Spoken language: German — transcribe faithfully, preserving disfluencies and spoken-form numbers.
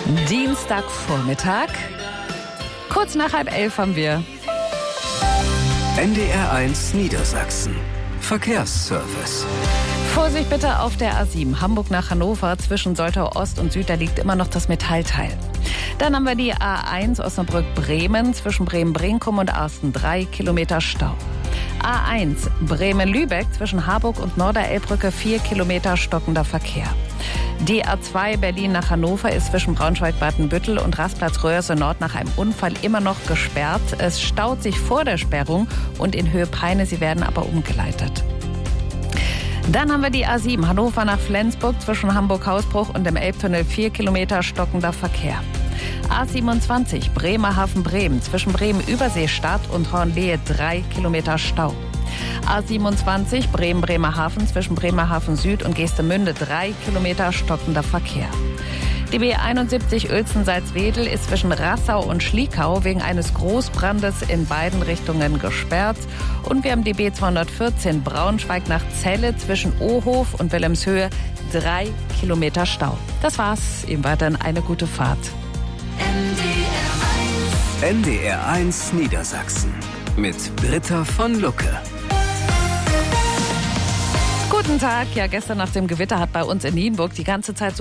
Dienstagvormittag. Kurz nach halb elf haben wir. N D R eins Niedersachsen. Verkehrsservice. Vorsicht bitte auf der A sieben, Hamburg nach Hannover, zwischen Soltau Ost und Süd, da liegt immer noch das Metallteil. Dann haben wir die A eins Osnabrück-Bremen, zwischen Bremen-Brinkum und Arsten, drei Kilometer Stau. A eins Bremen-Lübeck, zwischen Harburg und Norderelbbrücke, vier Kilometer stockender Verkehr. Die A zwei Berlin nach Hannover ist zwischen Braunschweig-Badenbüttel und Rastplatz-Röhrse Nord nach einem Unfall immer noch gesperrt. Es staut sich vor der Sperrung und in Höhe Peine, sie werden aber umgeleitet. Dann haben wir die A sieben Hannover nach Flensburg, zwischen Hamburg-Hausbruch und dem Elbtunnel, vier Kilometer stockender Verkehr. A siebenundzwanzig Bremerhaven-Bremen, zwischen Bremen-Überseestadt und Hornlehe, drei Kilometer Stau. A siebenundzwanzig Bremen-Bremerhaven, zwischen Bremerhaven Süd und Geestemünde, drei Kilometer stockender Verkehr. Die B einundsiebzig Uelzen-Salzwedel ist zwischen Rassau und Schliekau wegen eines Großbrandes in beiden Richtungen gesperrt. Und wir haben die B zweihundertvierzehn Braunschweig nach Celle zwischen Ohof und Wilhelmshöhe, drei Kilometer Stau. Das war's. Ihnen weiterhin eine gute Fahrt. N D R eins Niedersachsen mit Britta von Lucke. Guten Tag. Ja, gestern nach dem Gewitter hat bei uns in Nienburg die ganze Zeit so